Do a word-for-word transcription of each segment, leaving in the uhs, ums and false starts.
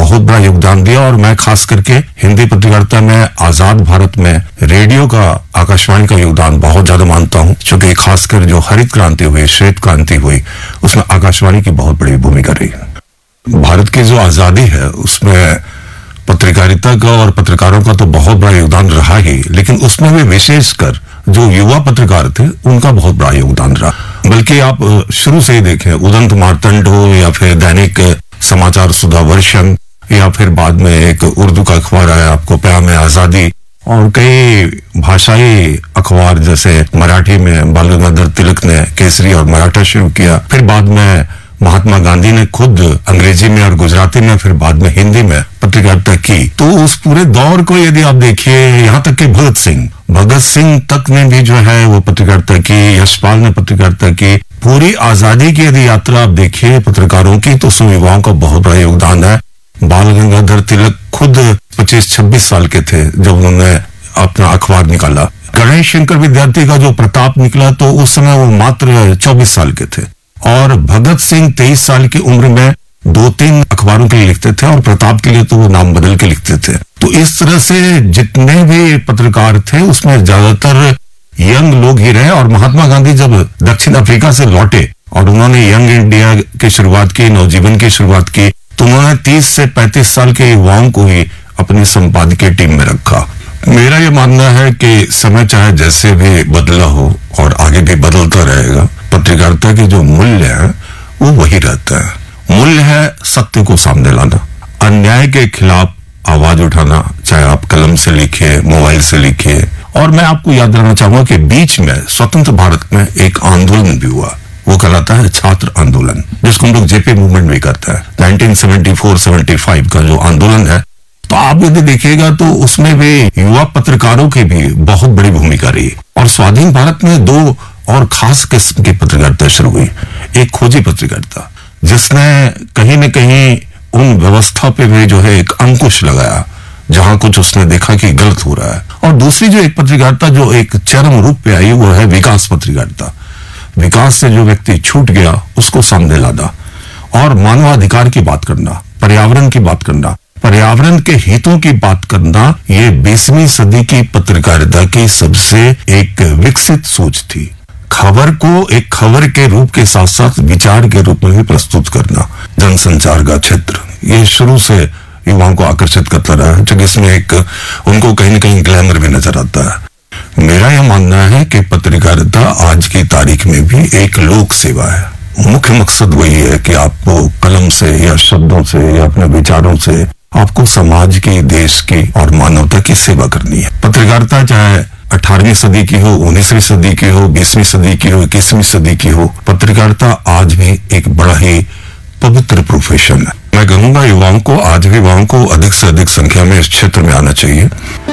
बहुत बड़ा योगदान दिया। और मैं खास करके हिंदी पत्रकारिता में, आजाद भारत में रेडियो का, आकाशवाणी का योगदान बहुत ज्यादा मानता हूं, क्योंकि खासकर जो हरित क्रांति हुई, श्वेत क्रांति हुई, उसमें आकाशवाणी की बहुत बड़ी भूमिका रही। भारत की जो आजादी है उसमें पत्रकारिता का और पत्रकारों का तो बहुत बड़ा योगदान रहा ही, लेकिन उसमें भी विशेषकर जो युवा पत्रकार थे उनका बहुत बड़ा योगदान रहा। बल्कि आप शुरू से ही देखें, उदंत मार्तंड हो या फिर दैनिक समाचार सुधा वर्षन, या फिर बाद में एक उर्दू का अखबार आया आपको प्याम आजादी, और कई भाषाई अखबार जैसे मराठी में बाल गंगाधर तिलक ने केसरी और मराठा शुरू किया, फिर बाद में महात्मा गांधी ने खुद अंग्रेजी में और गुजराती में, फिर बाद में हिंदी में पत्रकारिता की। तो उस पूरे दौर को यदि आप देखिए, यहाँ तक कि भगत सिंह भगत सिंह तक ने भी जो है वो पत्रकारिता की, यशपाल ने पत्रकारिता की। पूरी आजादी की यदि यात्रा आप देखिए पत्रकारों की, तो उसमें युवाओं का बहुत बड़ा योगदान है। बाल गंगाधर तिलक खुद पच्चीस छब्बीस साल के थे जब उन्होंने अपना अखबार निकाला। गणेश शंकर विद्यार्थी का जो प्रताप निकला, तो उस समय वो मात्र चौबीस साल के थे। और भगत सिंह तेईस साल की उम्र में दो तीन अखबारों के लिए लिखते थे, और प्रताप के लिए तो वो नाम बदल के लिखते थे। तो इस तरह से जितने भी पत्रकार थे उसमें ज्यादातर यंग लोग ही रहे। और महात्मा गांधी जब दक्षिण अफ्रीका से लौटे और उन्होंने यंग इंडिया की शुरुआत की, नवजीवन की शुरुआत की, तो उन्होंने तीस से पैंतीस साल के युवाओं को ही अपनी संपादकीय टीम में रखा। मेरा ये मानना है कि समय चाहे जैसे भी बदला हो और आगे भी बदलता रहेगा, पत्रकारिता के जो मूल्य है वो वही रहता है। मूल्य है सत्य को सामने लाना, अन्याय के खिलाफ आवाज उठाना, चाहे आप कलम से लिखिए, मोबाइल से लिखिए। और मैं आपको याद दिलाना चाहूंगा कि बीच में स्वतंत्र भारत में एक आंदोलन भी हुआ, वो कहलाता है छात्र आंदोलन, जिसको हम लोग जेपी मूवमेंट भी करते हैं। Nineteen seventy four seventy five का जो आंदोलन है, तो आप यदि देखिएगा तो उसमें भी युवा पत्रकारों की भी बहुत बड़ी भूमिका रही। और स्वाधीन भारत में दो और खास किस्म की पत्रकारिता शुरू हुई। एक खोजी पत्रकारिता, जिसने कहीं न कहीं उन व्यवस्था पे भी जो है एक अंकुश लगाया जहां कुछ उसने देखा कि गलत हो रहा है। और दूसरी जो एक पत्रकारिता जो एक चरम रूप पे आई, वो है विकास पत्रकारिता। विकास से जो व्यक्ति छूट गया उसको सामने लाना, और मानवाधिकार की बात करना, पर्यावरण की बात करना, पर्यावरण के हितों की बात करना, ये बीसवीं सदी की पत्रकारिता की सबसे एक विकसित सोच थी। खबर को एक खबर के रूप के साथ साथ विचार के रूप में भी प्रस्तुत करना, जनसंचार का क्षेत्र ये शुरू से युवाओं को आकर्षित करता रहा है, क्योंकि इसमें एक उनको कहीं न कहीं ग्लैमर भी नजर आता है। मेरा यह मानना है कि पत्रकारिता आज की तारीख में भी एक लोक सेवा है। मुख्य मकसद वही है कि आपको कलम से या शब्दों से या अपने विचारों से आपको समाज की, देश की और मानवता की सेवा करनी है। पत्रकारिता चाहे अठारहवीं सदी की हो, उन्नीसवीं सदी की हो, बीसवीं सदी की हो, इक्कीसवीं सदी की हो, पत्रकारिता आज भी एक बड़ा ही पवित्र प्रोफेशन है। मैं कहूंगा युवाओं को, आज भी युवाओं को अधिक से अधिक संख्या में इस क्षेत्र में आना चाहिए।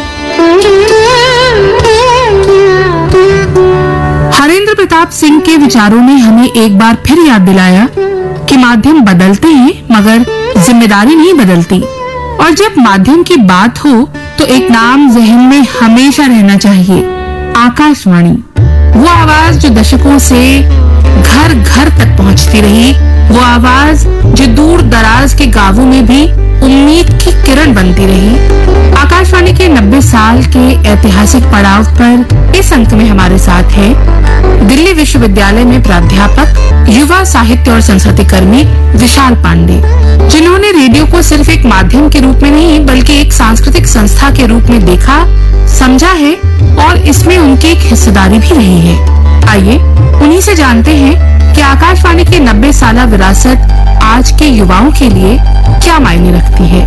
हरेंद्र प्रताप सिंह के विचारों ने हमें एक बार फिर याद दिलाया कि माध्यम बदलते हैं मगर जिम्मेदारी नहीं बदलती। और जब माध्यम की बात हो तो एक नाम जहन में हमेशा रहना चाहिए, आकाशवाणी। वो आवाज जो दशकों से घर घर तक पहुंचती रही, वो आवाज जो दूर दराज के गांवों में भी उम्मीद की किरण बनती रही। आकाशवाणी के नब्बे साल के ऐतिहासिक पड़ाव पर इस अंक में हमारे साथ है दिल्ली विश्वविद्यालय में प्राध्यापक, युवा साहित्य और संस्कृति कर्मी विशाल पांडे, जिन्होंने रेडियो को सिर्फ एक माध्यम के रूप में नहीं बल्कि एक सांस्कृतिक संस्था के रूप में देखा, समझा है और इसमें उनकी एक हिस्सेदारी भी रही है। आइए उन्हीं से जानते हैं कि आकाशवाणी की नब्बे साला विरासत आज के युवाओं के लिए क्या मायने रखती है।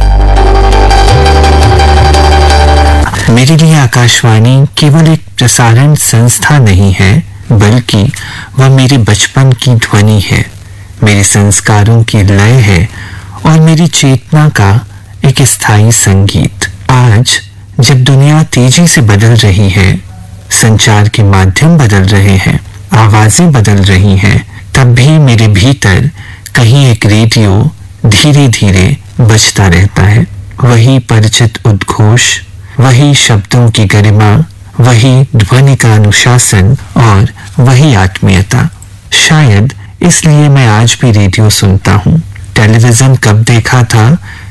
मेरे लिए आकाशवाणी केवल एक प्रसारण संस्था नहीं है, बल्कि वह मेरे बचपन की ध्वनि है, मेरे संस्कारों की लय है और मेरी चेतना का एक स्थायी संगीत। आज जब दुनिया तेजी से बदल रही है, संचार के माध्यम बदल रहे हैं, आवाजें बदल रही हैं, तब भी मेरे भीतर कहीं एक रेडियो धीरे धीरे बजता रहता है। वही परिचित उद्घोष, वही शब्दों की गरिमा, वही ध्वनि का अनुशासन और वही आत्मीयता। शायद इसलिए मैं आज भी रेडियो सुनता हूँ। टेलीविजन कब देखा था